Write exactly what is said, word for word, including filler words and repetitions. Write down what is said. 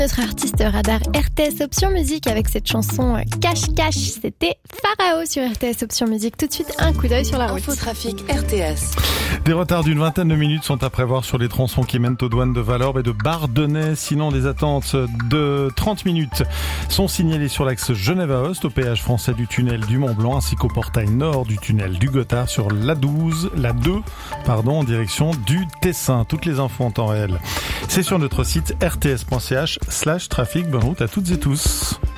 Notre artiste radar R T S Option Musique avec cette chanson Cache Cache, c'était Pharao sur R T S Option Musique. Tout de suite, un coup d'œil sur la route. Infotrafic R T S. Des retards d'une vingtaine de minutes sont à prévoir sur les tronçons qui mènent aux douanes de Valorbe et de Bardonnay. Sinon, des attentes de trente minutes sont signalées sur l'axe Genève-Aoste, au péage français du tunnel du Mont-Blanc, ainsi qu'au portail nord du tunnel du Gothard sur l'A douze, l'A deux, pardon, en direction du Tessin. Toutes les infos en temps réel, c'est sur notre site r t s point c h slash trafic. Bonne route à toutes et tous.